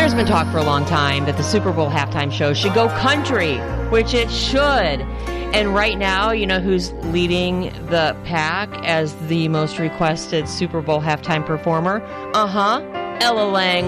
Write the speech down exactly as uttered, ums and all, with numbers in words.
There's been talk for a long time that the Super Bowl halftime show should go country, which it should. And right now, you know who's leading the pack as the most requested Super Bowl halftime performer? Uh-huh, Ella Lang.